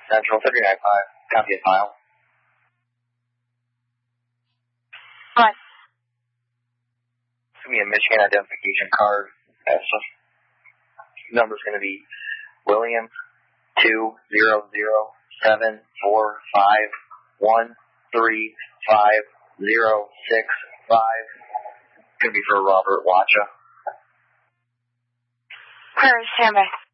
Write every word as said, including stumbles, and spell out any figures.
Central three nine five. Copy a file. What? It's going to be a Michigan identification card. That's the number's going to be William two zero zero seven four five one three five zero six five. It's going to be for Robert Watcha. Prairie, stand by.